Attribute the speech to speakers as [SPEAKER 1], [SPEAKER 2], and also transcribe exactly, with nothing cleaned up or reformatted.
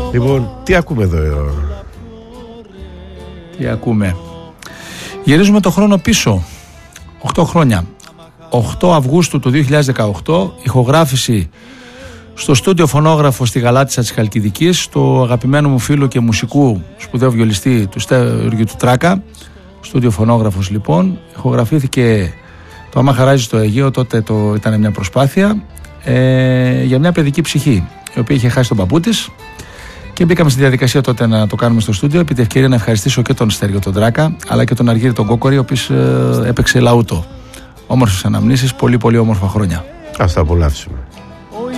[SPEAKER 1] Λοιπόν, τι ακούμε εδώ?
[SPEAKER 2] Τι ακούμε? Γυρίζουμε το χρόνο πίσω, οκτώ χρόνια. οκτώ Αυγούστου του δύο χιλιάδες δεκαοκτώ, ηχογράφηση στο στούντιο φωνόγραφο στη Γαλάτισσα της Χαλκιδικής, το αγαπημένο μου φίλο και μουσικού σπουδαίου βιολιστή του Στέργιου του Τράκα. Στούντιο φωνόγραφος λοιπόν, ηχογραφήθηκε το «Άμα χαράζει το Αιγαίο», τότε το, ήταν μια προσπάθεια ε, για μια παιδική ψυχή, η οποία είχε χάσει τον παππού της, και μπήκαμε στη διαδικασία τότε να το κάνουμε στο στούντιο. Επί τη ευκαιρία να ευχαριστήσω και τον Στέργιο τον Τράκα, αλλά και τον Αργύρη τον Κόκορη, ο οποίος ε, έπαιξε λαούτο. Όμορφες αναμνήσεις, πολύ πολύ όμορφα χρόνια.
[SPEAKER 1] Ας τα απολαύσουμε.